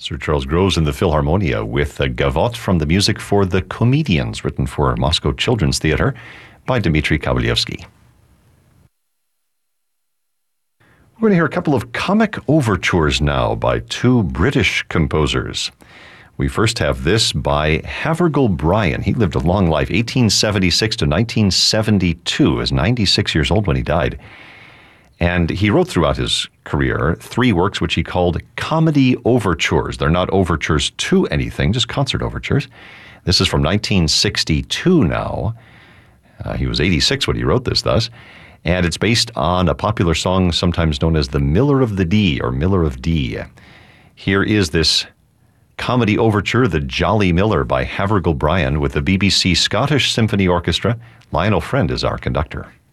Sir Charles Groves in the Philharmonia with a gavotte from the music for The Comedians, written for Moscow Children's Theatre by Dmitri Kabalevsky. We're going to hear a couple of comic overtures now by two British composers. We first have this by Havergal Brian. He lived a long life, 1876 to 1972. He was 96 years old when he died. And he wrote throughout his career 3 works which he called comedy overtures. They're not overtures to anything, just concert overtures. This is from 1962 now. He was 86 when he wrote this, thus. And it's based on a popular song sometimes known as The Miller of the Dee, or Miller of Dee. Here is this comedy overture, The Jolly Miller by Havergal Brian, with the BBC Scottish Symphony Orchestra. Lionel Friend is our conductor.